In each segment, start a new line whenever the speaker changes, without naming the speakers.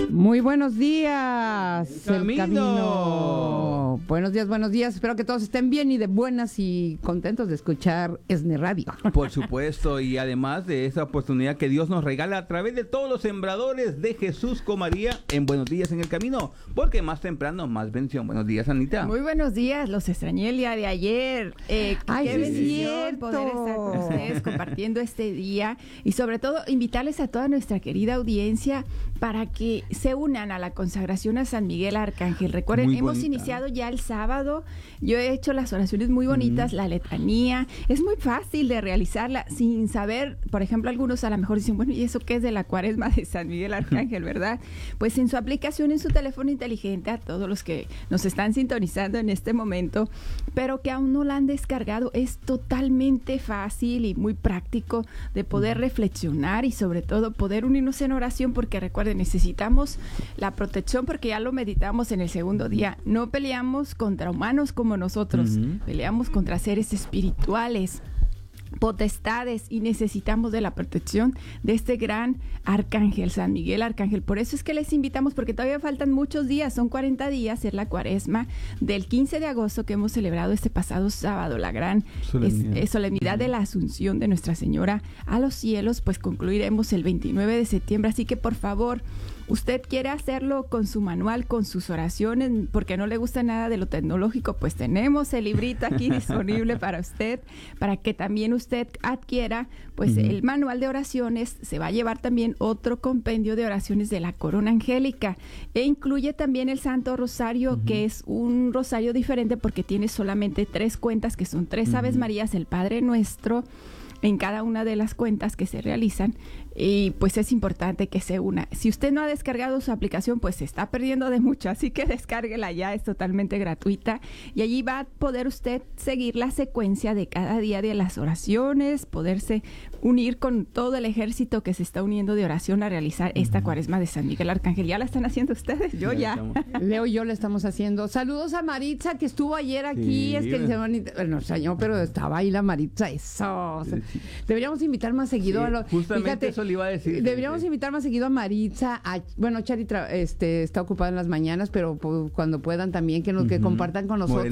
Muy buenos días,
El Camino.
Buenos días. Espero que todos estén bien y de buenas y contentos de escuchar ESNE Radio.
Por supuesto, y además de esa oportunidad que Dios nos regala a través de todos los sembradores de Jesús con María en Buenos Días en el Camino, porque más temprano, más bendición. Buenos días, Anita.
Muy buenos días, los extrañé el día de ayer.
Ay,
qué
sí,
bendición poder estar con ustedes compartiendo este día y sobre todo invitarles a toda nuestra querida audiencia para que se unan a la consagración a San Miguel Arcángel. Recuerden,
Muy
hemos
bonita.
iniciado ya el sábado. Yo he hecho las oraciones muy bonitas, la letanía. Es muy fácil de realizarla sin saber, por ejemplo, algunos a lo mejor dicen, bueno, ¿y eso qué es de la cuaresma de San Miguel Arcángel, verdad? Pues en su aplicación, en su teléfono inteligente, a todos los que nos están sintonizando en este momento, pero que aún no la han descargado, es totalmente fácil y muy práctico de poder reflexionar y sobre todo poder unirnos en oración, porque recuerden, necesitamos la protección, porque ya lo meditamos en el segundo día. No peleamos contra humanos como nosotros, peleamos contra seres espirituales, potestades, y necesitamos de la protección de este gran arcángel, San Miguel Arcángel. Por eso es que les invitamos, porque todavía faltan muchos días, son 40 días, es la cuaresma del 15 de agosto que hemos celebrado este pasado sábado, la gran solemnidad de la Asunción de Nuestra Señora a los cielos. Pues concluiremos el 29 de septiembre, así que por favor, usted quiere hacerlo con su manual, con sus oraciones, porque no le gusta nada de lo tecnológico, pues tenemos el librito aquí disponible para usted, para que también usted adquiera pues el manual de oraciones. Se va a llevar también otro compendio de oraciones de la Corona Angélica, e incluye también el Santo Rosario, que es un rosario diferente porque tiene solamente 3 cuentas, que son 3 Aves Marías, el Padre Nuestro, en cada una de las cuentas que se realizan, y pues es importante que se una. Si usted no ha descargado su aplicación, pues se está perdiendo de mucho, así que descárguela ya, es totalmente gratuita, y allí va a poder usted seguir la secuencia de cada día de las oraciones, poderse unir con todo el ejército que se está uniendo de oración a realizar esta cuaresma de San Miguel Arcángel. ¿Ya la están haciendo ustedes? Yo ya.
Leo y yo le estamos haciendo. Saludos a Maritza, que estuvo ayer aquí.
Sí,
Es que bueno, extrañó, pero estaba ahí la Maritza. Eso. Deberíamos invitar más seguido a los.
Justamente
Fíjate,
eso le iba a decir.
Deberíamos invitar más seguido a Maritza. Bueno, Chari está ocupada en las mañanas, pero pues, cuando puedan también que compartan con nosotros.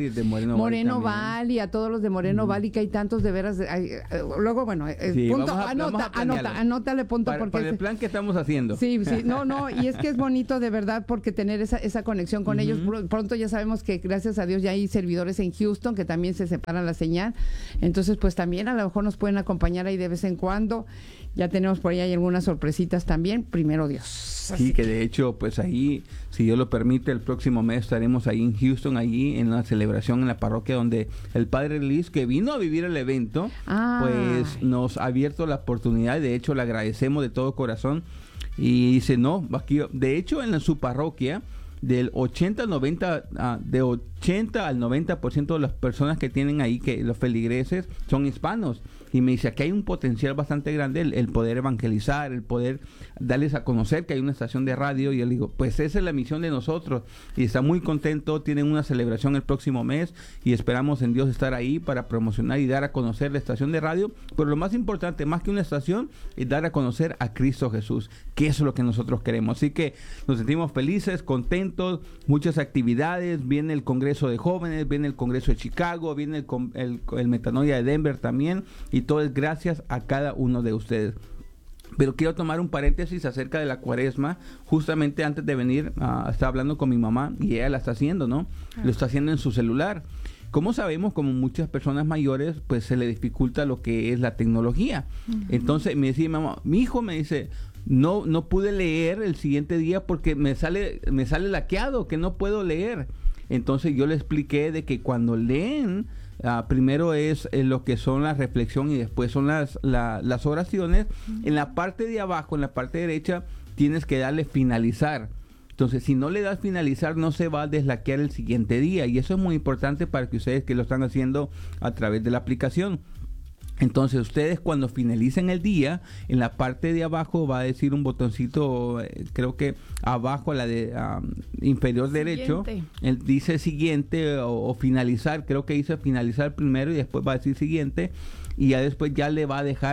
Moreno
Valley, a todos los de Moreno Valley, que hay tantos de veras. Luego, bueno,
Sí,
punto,
vamos a planearlo.
anótale punto
Para el plan que estamos haciendo.
Sí, no, y es que es bonito de verdad, porque tener esa conexión con ellos. Pronto ya sabemos que gracias a Dios ya hay servidores en Houston que también se separan la señal, entonces pues también a lo mejor nos pueden acompañar ahí de vez en cuando. Ya tenemos por ahí algunas sorpresitas también, primero Dios.
Sí, que de hecho, pues ahí, si Dios lo permite, el próximo mes estaremos ahí en Houston, allí en la celebración en la parroquia donde el Padre Liz, que vino a vivir el evento, pues nos ha abierto la oportunidad. De hecho, le agradecemos de todo corazón. Y dice, no, aquí, de hecho, en su parroquia, del 80 al 90% de las personas que tienen ahí, que los feligreses, son hispanos. Y me dice, aquí hay un potencial bastante grande, el poder evangelizar, el poder darles a conocer que hay una estación de radio. Y yo le digo, pues esa es la misión de nosotros. Y está muy contento, tienen una celebración el próximo mes y esperamos en Dios estar ahí para promocionar y dar a conocer la estación de radio. Pero lo más importante, más que una estación, es dar a conocer a Cristo Jesús, que eso es lo que nosotros queremos. Así que nos sentimos felices, contentos, muchas actividades. Viene el Congreso de Jóvenes, viene el Congreso de Chicago, viene el Metanoia de Denver también, y todo es gracias a cada uno de ustedes. Pero quiero tomar un paréntesis acerca de la cuaresma. Justamente antes de venir, estaba hablando con mi mamá y ella la está haciendo, ¿no? Lo está haciendo en su celular. Como sabemos, como muchas personas mayores, pues se le dificulta lo que es la tecnología. Entonces me decía mamá, mi hijo me dice, no pude leer el siguiente día porque me sale laqueado, que no puedo leer. Entonces yo le expliqué de que cuando leen, primero es lo que son la reflexión y después son las oraciones. En la parte de abajo, en la parte derecha, tienes que darle finalizar. Entonces, si no le das finalizar, no se va a deslaquear el siguiente día. Y eso es muy importante para que ustedes que lo están haciendo a través de la aplicación. Entonces, ustedes cuando finalicen el día, en la parte de abajo va a decir un botoncito, creo que abajo a la de inferior derecho, dice siguiente o finalizar. Creo que dice finalizar primero y después va a decir siguiente, y ya después ya le va a dejar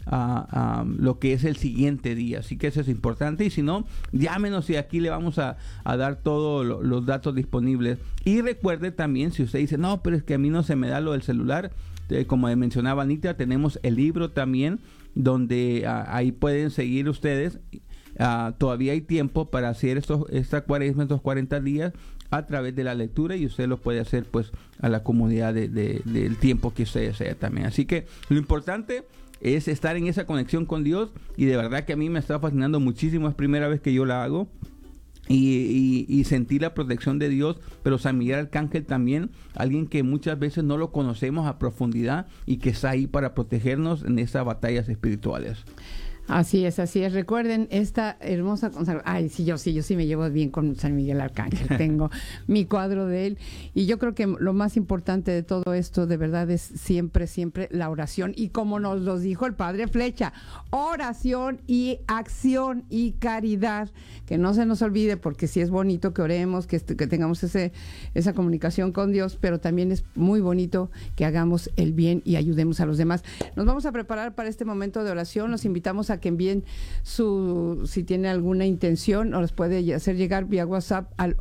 lo que es el siguiente día. Así que eso es importante. Y si no, llámenos y aquí le vamos a dar todos los datos disponibles. Y recuerde también, si usted dice, no, pero es que a mí no se me da lo del celular, como mencionaba Anita, tenemos el libro también, donde ahí pueden seguir ustedes. Todavía hay tiempo para hacer esta cuaresma, estos 40 días a través de la lectura, y usted lo puede hacer pues a la comunidad del tiempo que usted desea también. Así que lo importante es estar en esa conexión con Dios, y de verdad que a mí me está fascinando muchísimo. Es primera vez que yo la hago. Y sentir la protección de Dios, pero San Miguel Arcángel también, alguien que muchas veces no lo conocemos a profundidad y que está ahí para protegernos en esas batallas espirituales.
Así es, así es. Recuerden esta hermosa consagración. Ay, sí, yo sí me llevo bien con San Miguel Arcángel. Tengo mi cuadro de él. Y yo creo que lo más importante de todo esto, de verdad, es siempre, siempre la oración. Y como nos los dijo el Padre Flecha, oración y acción y caridad. Que no se nos olvide, porque sí es bonito que oremos, que tengamos esa comunicación con Dios, pero también es muy bonito que hagamos el bien y ayudemos a los demás. Nos vamos a preparar para este momento de oración. Los invitamos a que envíen si tiene alguna intención, o los puede hacer llegar vía WhatsApp al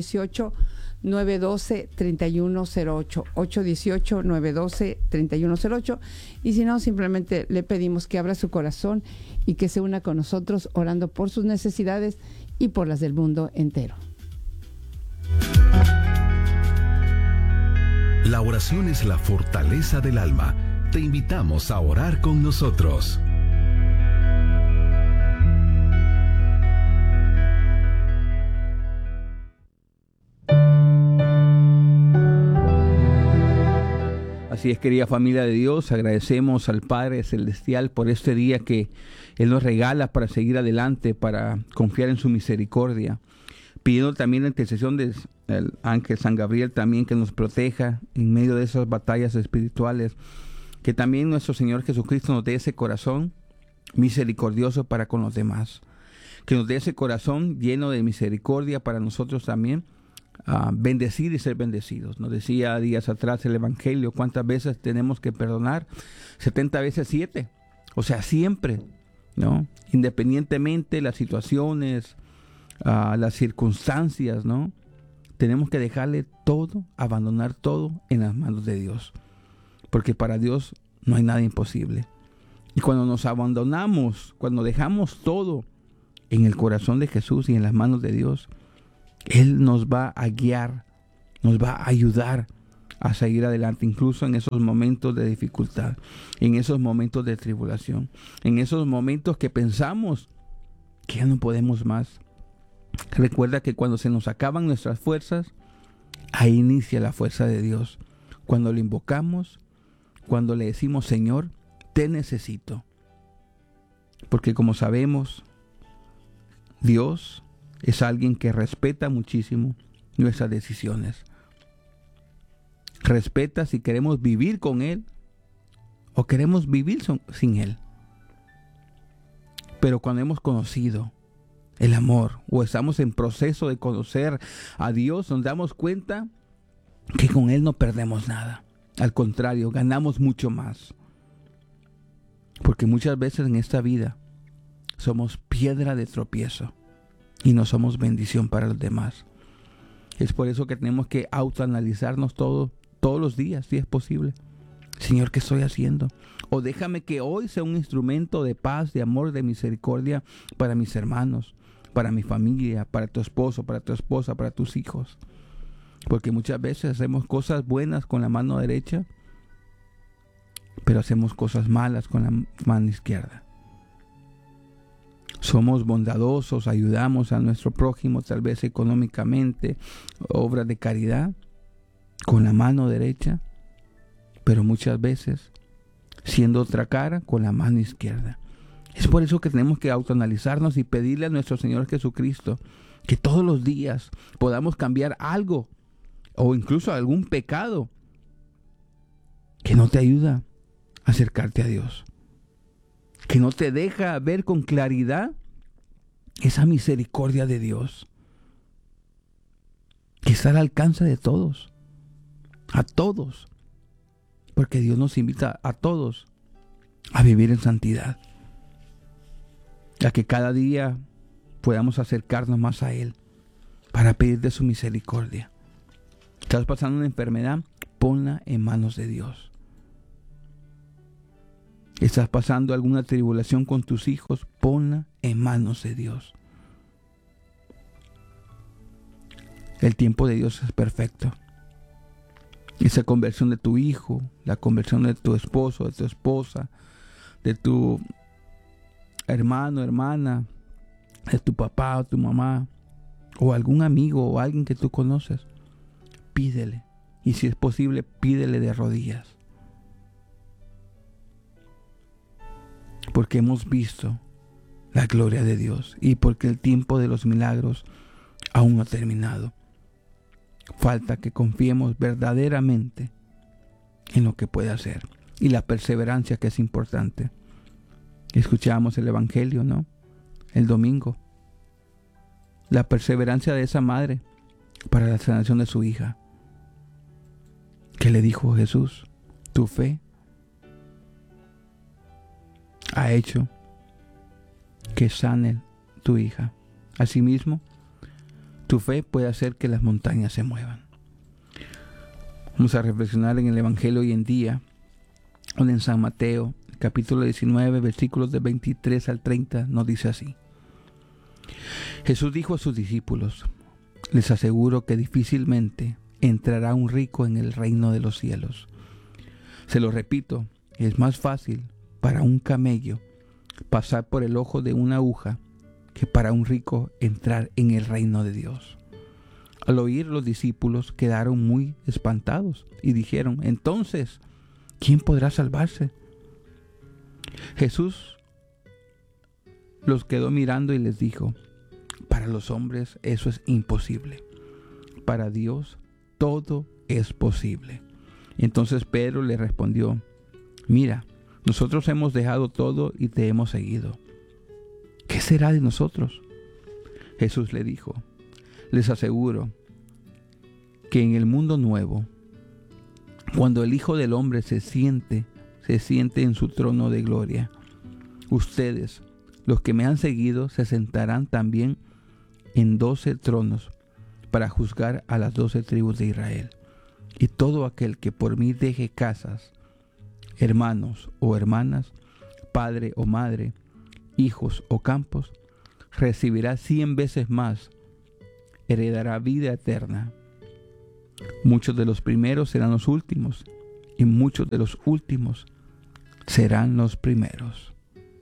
818-912-3108, 818-912-3108, y si no, simplemente le pedimos que abra su corazón y que se una con nosotros orando por sus necesidades y por las del mundo entero.
La oración es la fortaleza del alma. Te invitamos a orar con nosotros.
Así es, querida familia de Dios, agradecemos al Padre Celestial por este día que Él nos regala para seguir adelante, para confiar en su misericordia, pidiendo también la intercesión del ángel San Gabriel también, que nos proteja en medio de esas batallas espirituales, que también nuestro Señor Jesucristo nos dé ese corazón misericordioso para con los demás, que nos dé ese corazón lleno de misericordia para nosotros también, bendecir y ser bendecidos. Nos decía días atrás el Evangelio, cuántas veces tenemos que perdonar, 70 veces 7, o sea, siempre, ¿no? Independientemente de las situaciones, las circunstancias, ¿no? Tenemos que dejarle todo, abandonar todo en las manos de Dios, porque para Dios no hay nada imposible. Y cuando nos abandonamos, cuando dejamos todo en el corazón de Jesús y en las manos de Dios, Él nos va a guiar, nos va a ayudar a seguir adelante, incluso en esos momentos de dificultad, en esos momentos de tribulación, en esos momentos que pensamos que ya no podemos más. Recuerda que cuando se nos acaban nuestras fuerzas, ahí inicia la fuerza de Dios. Cuando lo invocamos, cuando le decimos, Señor, te necesito. Porque como sabemos, Dios es alguien que respeta muchísimo nuestras decisiones. Respeta si queremos vivir con Él o queremos vivir sin Él. Pero cuando hemos conocido el amor o estamos en proceso de conocer a Dios, nos damos cuenta que con Él no perdemos nada. Al contrario, ganamos mucho más. Porque muchas veces en esta vida somos piedra de tropiezo y no somos bendición para los demás. Es por eso que tenemos que autoanalizarnos todos los días, si es posible. Señor, ¿qué estoy haciendo? O déjame que hoy sea un instrumento de paz, de amor, de misericordia para mis hermanos, para mi familia, para tu esposo, para tu esposa, para tus hijos. Porque muchas veces hacemos cosas buenas con la mano derecha, pero hacemos cosas malas con la mano izquierda. Somos bondadosos, ayudamos a nuestro prójimo, tal vez económicamente, obras de caridad, con la mano derecha, pero muchas veces, siendo otra cara, con la mano izquierda. Es por eso que tenemos que autoanalizarnos y pedirle a nuestro Señor Jesucristo que todos los días podamos cambiar algo, o incluso algún pecado, que no te ayuda a acercarte a Dios, que no te deja ver con claridad esa misericordia de Dios, que está al alcance de todos, a todos, porque Dios nos invita a todos a vivir en santidad, a que cada día podamos acercarnos más a Él para pedir de su misericordia. ¿Estás pasando una enfermedad? Ponla en manos de Dios. ¿Estás pasando alguna tribulación con tus hijos? Ponla en manos de Dios. El tiempo de Dios es perfecto. Esa conversión de tu hijo, la conversión de tu esposo, de tu esposa, de tu hermano, hermana, de tu papá o tu mamá, o algún amigo o alguien que tú conoces, pídele. Y si es posible, pídele de rodillas. Porque hemos visto la gloria de Dios y porque el tiempo de los milagros aún no ha terminado. Falta que confiemos verdaderamente en lo que puede hacer y la perseverancia, que es importante. Escuchábamos el Evangelio, ¿no? El domingo. La perseverancia de esa madre para la sanación de su hija. ¿Qué le dijo Jesús? Tu fe ha hecho que sane tu hija. Asimismo, tu fe puede hacer que las montañas se muevan. Vamos a reflexionar en el Evangelio hoy en día, donde en San Mateo, capítulo 19, versículos de 23 al 30, nos dice así. Jesús dijo a sus discípulos: les aseguro que difícilmente entrará un rico en el reino de los cielos. Se lo repito, es más fácil para un camello pasar por el ojo de una aguja que para un rico entrar en el reino de Dios. Al oír, los discípulos quedaron muy espantados y dijeron: entonces, ¿quién podrá salvarse? Jesús los quedó mirando y les dijo: para los hombres eso es imposible. Para Dios todo es posible. Entonces Pedro le respondió: mira, nosotros hemos dejado todo y te hemos seguido. ¿Qué será de nosotros? Jesús le dijo: les aseguro que en el mundo nuevo, cuando el Hijo del Hombre se siente en su trono de gloria, ustedes, los que me han seguido, se sentarán también en 12 tronos para juzgar a las 12 tribus de Israel. Y todo aquel que por mí deje casas, hermanos o hermanas, padre o madre, hijos o campos, recibirá 100 veces más, heredará vida eterna. Muchos de los primeros serán los últimos, y muchos de los últimos serán los primeros.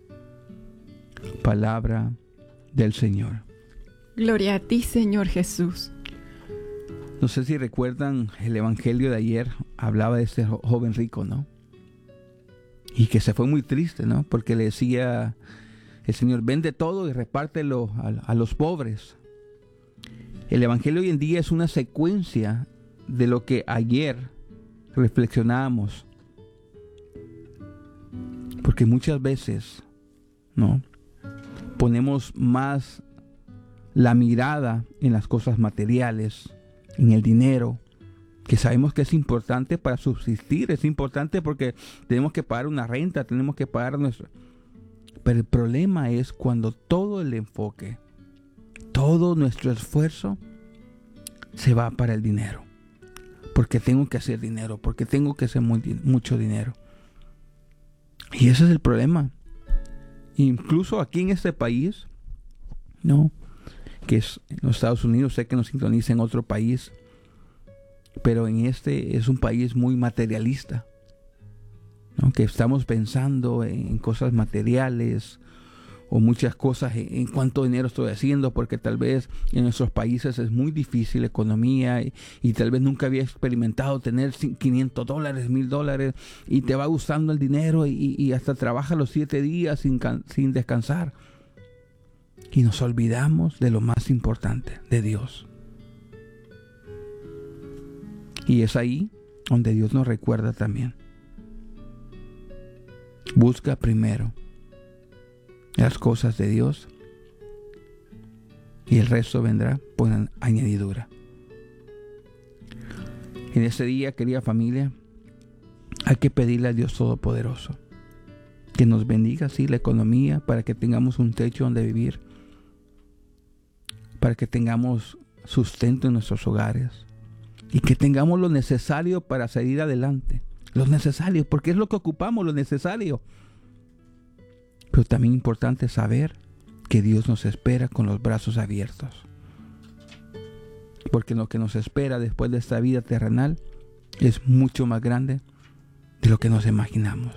Palabra del Señor.
Gloria a ti, Señor Jesús.
No sé si recuerdan el Evangelio de ayer, hablaba de este joven rico, ¿no? Y que se fue muy triste, ¿no? Porque le decía el Señor: vende todo y repártelo a los pobres. El Evangelio hoy en día es una secuencia de lo que ayer reflexionábamos. Porque muchas veces, ¿no?, ponemos más la mirada en las cosas materiales, en el dinero, que sabemos que es importante para subsistir, es importante porque tenemos que pagar una renta, tenemos que pagar nuestro... Pero el problema es cuando todo el enfoque, todo nuestro esfuerzo se va para el dinero. Porque tengo que hacer dinero, porque tengo que hacer mucho dinero. Y ese es el problema. Incluso aquí en este país, ¿no?, que es en los Estados Unidos, sé que nos sintoniza en otro país, pero en este es un país muy materialista, ¿no?, que estamos pensando en cosas materiales o muchas cosas en cuánto dinero estoy haciendo, porque tal vez en nuestros países es muy difícil la economía y tal vez nunca había experimentado tener $500, $1,000 y te va gustando el dinero y hasta trabaja los 7 días sin descansar. Y nos olvidamos de lo más importante, de Dios. Y es ahí donde Dios nos recuerda también. Busca primero las cosas de Dios y el resto vendrá por añadidura. En este día, querida familia, hay que pedirle a Dios Todopoderoso que nos bendiga así la economía para que tengamos un techo donde vivir, para que tengamos sustento en nuestros hogares y que tengamos lo necesario para seguir adelante. Lo necesario, porque es lo que ocupamos, lo necesario. Pero también es importante saber que Dios nos espera con los brazos abiertos. Porque lo que nos espera después de esta vida terrenal es mucho más grande de lo que nos imaginamos.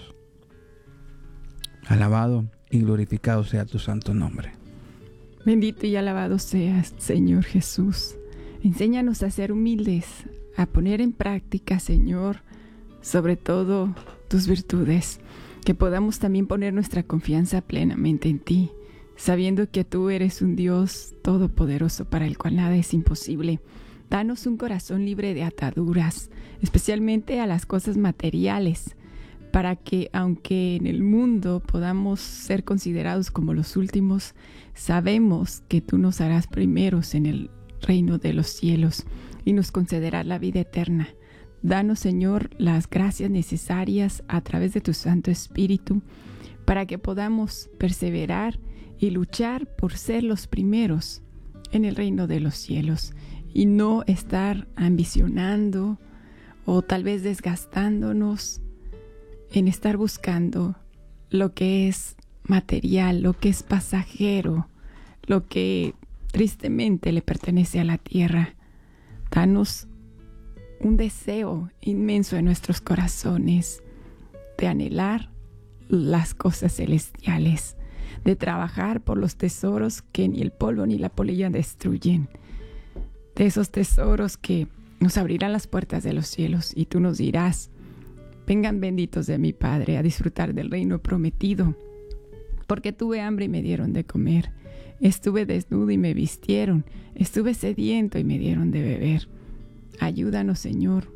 Alabado y glorificado sea tu santo nombre.
Bendito y alabado seas, Señor Jesús. Enséñanos a ser humildes, a poner en práctica, Señor, sobre todo tus virtudes, que podamos también poner nuestra confianza plenamente en ti, sabiendo que tú eres un Dios todopoderoso para el cual nada es imposible. Danos un corazón libre de ataduras, especialmente a las cosas materiales, para que, aunque en el mundo podamos ser considerados como los últimos, sabemos que tú nos harás primeros en el reino de los cielos y nos concederás la vida eterna. Danos, Señor, las gracias necesarias a través de tu Santo Espíritu para que podamos perseverar y luchar por ser los primeros en el reino de los cielos y no estar ambicionando o tal vez desgastándonos en estar buscando lo que es material, lo que es pasajero, lo que tristemente le pertenece a la tierra. Danos un deseo inmenso en nuestros corazones de anhelar las cosas celestiales, de trabajar por los tesoros que ni el polvo ni la polilla destruyen, de esos tesoros que nos abrirán las puertas de los cielos y tú nos dirás: vengan benditos de mi Padre a disfrutar del reino prometido, porque tuve hambre y me dieron de comer, estuve desnudo y me vistieron, estuve sediento y me dieron de beber. Ayúdanos, Señor,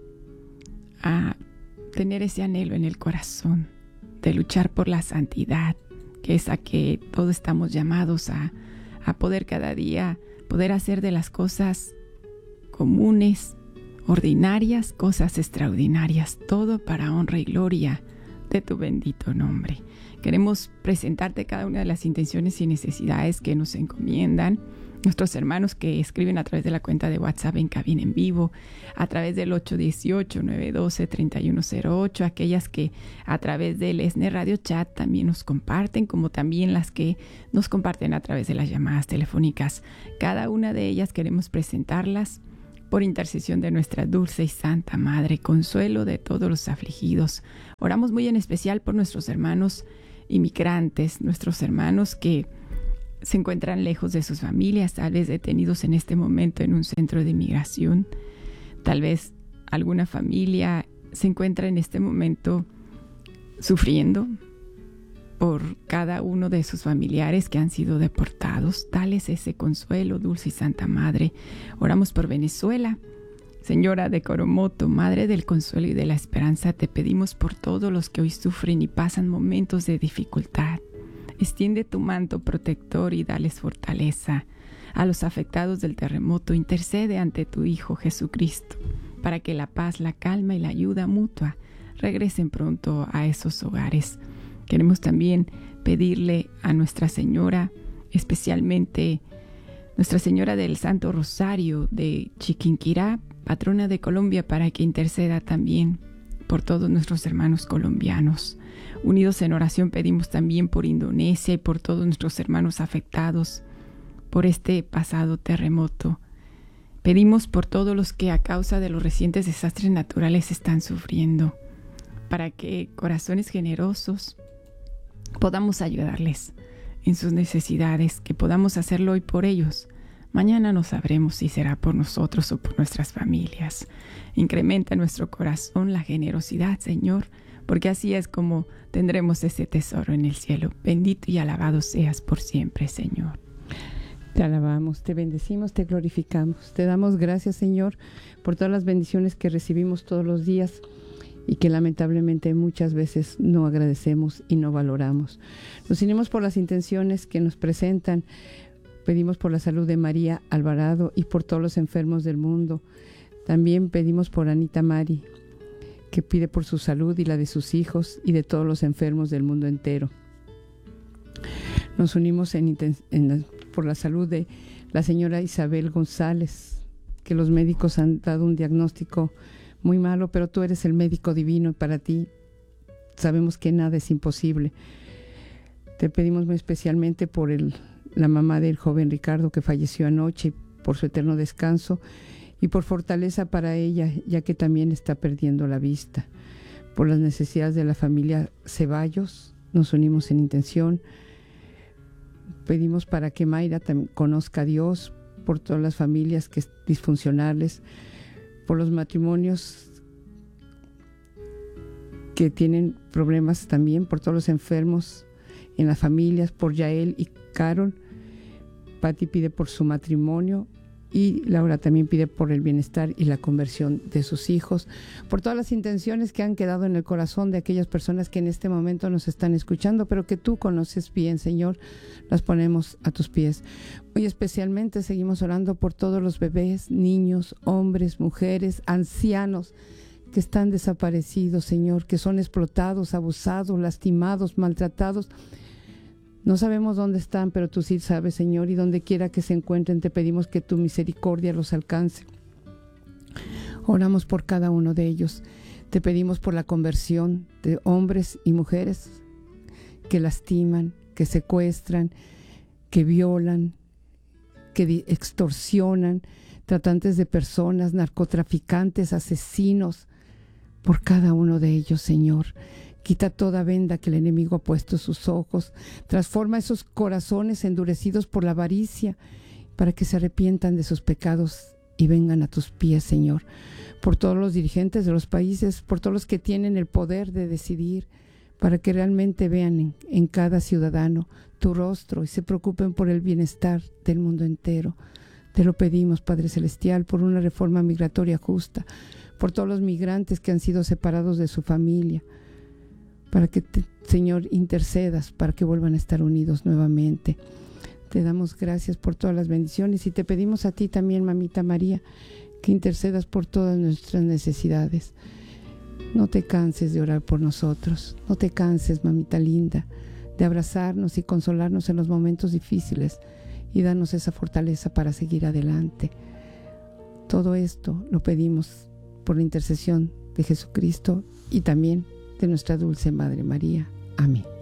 a tener ese anhelo en el corazón de luchar por la santidad, que es a que todos estamos llamados a poder cada día, poder hacer de las cosas comunes, ordinarias, cosas extraordinarias, todo para honra y gloria de tu bendito nombre. Queremos presentarte cada una de las intenciones y necesidades que nos encomiendan nuestros hermanos que escriben a través de la cuenta de WhatsApp en Cabina en Vivo, a través del 818-912-3108, aquellas que a través del ESNE Radio Chat también nos comparten, como también las que nos comparten a través de las llamadas telefónicas. Cada una de ellas queremos presentarlas por intercesión de nuestra dulce y santa Madre, consuelo de todos los afligidos. Oramos muy en especial por nuestros hermanos inmigrantes, nuestros hermanos que se encuentran lejos de sus familias, tal vez detenidos en este momento en un centro de inmigración. Tal vez alguna familia se encuentra en este momento sufriendo por cada uno de sus familiares que han sido deportados. Dales ese consuelo, dulce y santa Madre. Oramos por Venezuela. Señora de Coromoto, Madre del Consuelo y de la Esperanza, te pedimos por todos los que hoy sufren y pasan momentos de dificultad. Extiende tu manto protector y dales fortaleza. A los afectados del terremoto, intercede ante tu Hijo Jesucristo, para que la paz, la calma y la ayuda mutua regresen pronto a esos hogares. Queremos también pedirle a Nuestra Señora, especialmente Nuestra Señora del Santo Rosario de Chiquinquirá, patrona de Colombia, para que interceda también por todos nuestros hermanos colombianos. Unidos en oración pedimos también por Indonesia y por todos nuestros hermanos afectados por este pasado terremoto. Pedimos por todos los que a causa de los recientes desastres naturales están sufriendo, para que corazones generosos podamos ayudarles en sus necesidades, que podamos hacerlo hoy por ellos. Mañana no sabremos si será por nosotros o por nuestras familias. Incrementa en nuestro corazón la generosidad, Señor, porque así es como tendremos ese tesoro en el cielo. Bendito y alabado seas por siempre, Señor.
Te alabamos, te bendecimos, te glorificamos. Te damos gracias, Señor, por todas las bendiciones que recibimos todos los días y que lamentablemente muchas veces no agradecemos y no valoramos. Nos unimos por las intenciones que nos presentan. Pedimos por la salud de María Alvarado y por todos los enfermos del mundo. También pedimos por Anita Mari, que pide por su salud y la de sus hijos y de todos los enfermos del mundo entero. Nos unimos por la salud de la señora Isabel González, que los médicos han dado un diagnóstico muy malo, pero tú eres el médico divino y para ti sabemos que nada es imposible. Te pedimos muy especialmente por la mamá del joven Ricardo que falleció anoche, por su eterno descanso y por fortaleza para ella, ya que también está perdiendo la vista. Por las necesidades de la familia Ceballos, nos unimos en intención. Pedimos para que Mayra conozca a Dios, por todas las familias disfuncionales, por los matrimonios que tienen problemas también, por todos los enfermos en las familias, por Yael y Carol. Patti pide por su matrimonio y Laura también pide por el bienestar y la conversión de sus hijos, por todas las intenciones que han quedado en el corazón de aquellas personas que en este momento nos están escuchando, pero que tú conoces bien, Señor, las ponemos a tus pies. Muy especialmente seguimos orando por todos los bebés, niños, hombres, mujeres, ancianos que están desaparecidos, Señor, que son explotados, abusados, lastimados, maltratados. No sabemos dónde están, pero tú sí sabes, Señor, y donde quiera que se encuentren, te pedimos que tu misericordia los alcance. Oramos por cada uno de ellos. Te pedimos por la conversión de hombres y mujeres que lastiman, que secuestran, que violan, que extorsionan, tratantes de personas, narcotraficantes, asesinos, por cada uno de ellos, Señor. Quita toda venda que el enemigo ha puesto en sus ojos. Transforma esos corazones endurecidos por la avaricia para que se arrepientan de sus pecados y vengan a tus pies, Señor. Por todos los dirigentes de los países, por todos los que tienen el poder de decidir, para que realmente vean en cada ciudadano tu rostro y se preocupen por el bienestar del mundo entero. Te lo pedimos, Padre Celestial, por una reforma migratoria justa, por todos los migrantes que han sido separados de su familia, para que, Señor, intercedas para que vuelvan a estar unidos nuevamente. Te damos gracias por todas las bendiciones y te pedimos a ti también, Mamita María, que intercedas por todas nuestras necesidades. No te canses de orar por nosotros, no te canses, Mamita linda, de abrazarnos y consolarnos en los momentos difíciles y darnos esa fortaleza para seguir adelante. Todo esto lo pedimos por la intercesión de Jesucristo y también de nuestra dulce Madre María. Amén.